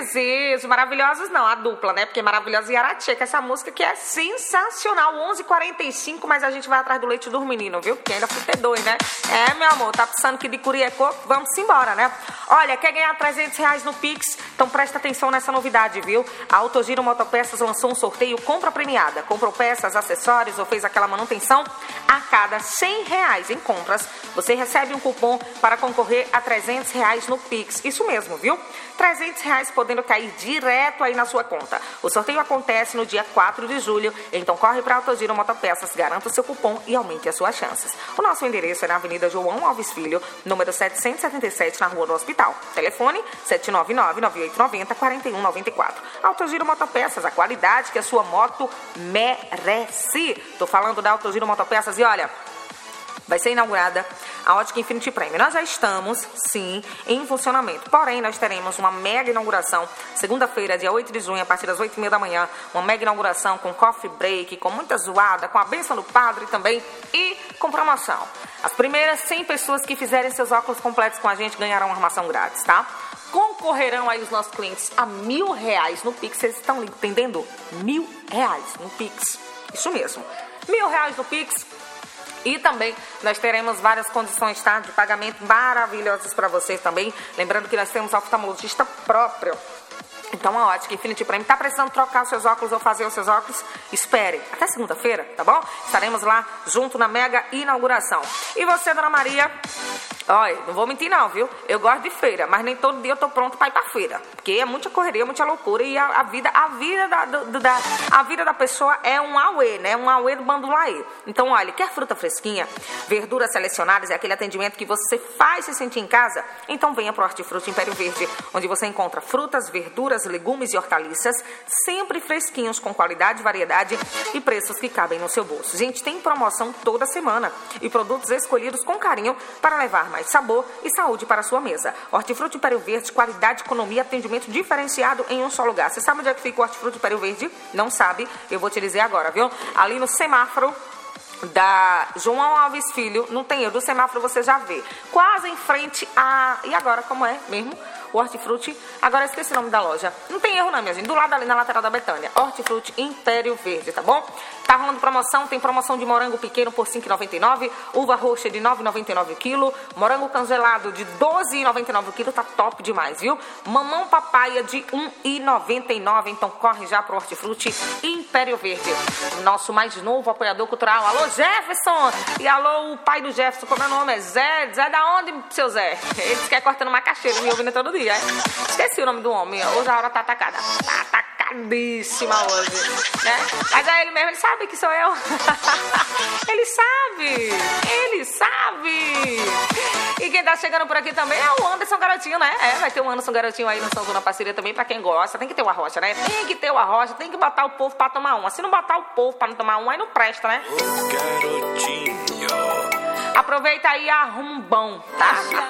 isso. Maravilhosos não, a dupla, né? Porque Maravilhosa e Aratia, que essa música que é sensacional. 11h45, mas a gente vai atrás do leite dos meninos, viu? Porque ainda fui dois, né? É, meu amor, tá pensando que de Curiecô? Vamos embora, né? Olha, quer ganhar R$300 no Pix? Então presta atenção nessa novidade, viu? A Autogiro Motopeças lançou um sorteio compra premiada. Comprou peças, acessórios ou fez aquela manutenção? A cada R$100 em compras, você recebe um cupom para concorrer a R$300 no Pix. Isso mesmo, viu? R$300 podendo cair direto aí na sua conta. O sorteio acontece no dia 4 de julho, então corre para a Autogiro Motopeças, garanta o seu cupom e aumente as suas chances. O nosso endereço é na Avenida João Alves Filho, número 777, na Rua do Hospital. Telefone 799-9890-4194. Autogiro Motopeças, a qualidade que a sua moto merece. Tô falando da Autogiro Motopeças e olha, vai ser inaugurada a Ótica Infinity Prêmio. Nós já estamos, sim, em funcionamento. Porém, nós teremos uma mega inauguração, segunda-feira, dia 8 de junho, a partir das 8h30 da manhã. Uma mega inauguração com coffee break, com muita zoada, com a bênção do padre também e com promoção. As primeiras 100 pessoas que fizerem seus óculos completos com a gente ganharão uma armação grátis, tá? Concorrerão aí os nossos clientes a R$1.000 no Pix. Vocês estão entendendo? R$1.000 no Pix. Isso mesmo. R$1.000 no Pix. E também nós teremos várias condições, tá, de pagamento maravilhosas para vocês também. Lembrando que nós temos oftalmologista próprio. Então a Ótica Infinity Prêmio tá precisando trocar os seus óculos ou fazer os seus óculos? Espere até segunda-feira, tá bom? Estaremos lá junto na mega inauguração. E você, Dona Maria? Olha, não vou mentir não, viu? Eu gosto de feira, mas nem todo dia eu tô pronto pra ir pra feira. Porque é muita correria, muita loucura. E a vida da pessoa é um auê, né? Um auê do bandulaê. Então, olha, quer fruta fresquinha, verduras selecionadas, é aquele atendimento que você faz se sentir em casa? Então venha pro Hortifruti Império Verde, onde você encontra frutas, verduras, legumes e hortaliças, sempre fresquinhos, com qualidade, variedade e preços que cabem no seu bolso. Gente, tem promoção toda semana e produtos escolhidos com carinho para levar mais sabor e saúde para a sua mesa. Hortifruti Império Verde, qualidade, economia, atendimento diferenciado em um só lugar. Você sabe onde é que fica o Hortifruti Império Verde? Não sabe? Eu vou te dizer agora, viu? Ali no semáforo da João Alves Filho, não tem erro, do semáforo você já vê. Quase em frente a... E agora, como é mesmo? O Hortifruti, agora eu esqueci o nome da loja. Não tem erro não, minha gente. Do lado ali na lateral da Betânia. Hortifruti Império Verde, tá bom? Tá rolando promoção, tem promoção de morango pequeno por R$ 5,99, uva roxa de R$ 9,99 o quilo, morango congelado de R$ 12,99 o quilo, tá top demais, viu? Mamão papaya de R$ 1,99, então corre já pro Hortifruti Império Verde. Nosso mais novo apoiador cultural. Alô, Jefferson! E alô, o pai do Jefferson, como é o nome? É Zé. Zé da onde, seu Zé? Ele disse que é cortando macaxeira, me ouvindo todo dia. Esqueci o nome do homem. Hoje a hora tá atacada. Tá atacadíssima hoje, né? Mas aí ele mesmo, ele sabe que sou eu. Ele sabe. Ele sabe. E quem tá chegando por aqui também é o Anderson Garotinho, né? Vai ter um Anderson Garotinho aí no São João na Parceria também, pra quem gosta. Tem que ter uma rocha, né? Tem que ter uma rocha, tem que botar o povo pra tomar uma. Se não botar o povo pra não tomar uma, aí não presta, né? Garotinho. Aproveita aí e arruma um bom, tá?